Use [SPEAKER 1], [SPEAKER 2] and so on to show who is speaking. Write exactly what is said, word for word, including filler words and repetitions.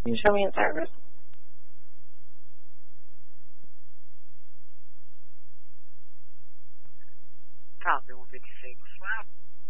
[SPEAKER 1] Can you show me in service?
[SPEAKER 2] Copy, one fifty-six. Wow.